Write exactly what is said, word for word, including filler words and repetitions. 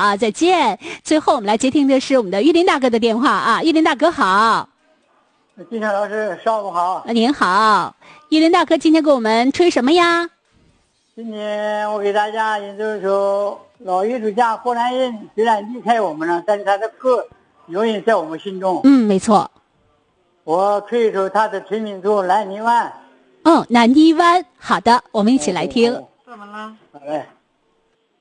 啊，再见。最后我们来接听的是我们的玉林大哥的电话啊，玉林大哥好。 金山老师，上午好。 啊，您好，玉林大哥，今天给我们吹什么呀？ 今天我给大家演奏一首老艺术家霍兰英，虽然离开我们了，但是他的歌永远在我们心中。 嗯，没错。 我吹一首他的成名作《南泥湾》。 嗯，南泥湾。好的，我们一起来听。 怎么了？好嘞。